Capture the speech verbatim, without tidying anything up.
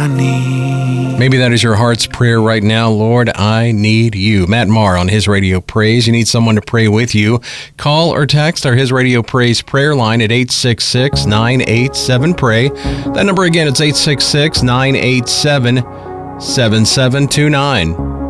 I need. Maybe that is your heart's prayer right now. Lord, I need you. Matt Maher on His Radio Praise. You need someone to pray with you. Call or text our His Radio Praise prayer line at eight six six, nine eight seven, pray. That number again, it's eight six six, nine eight seven, seven seven two nine.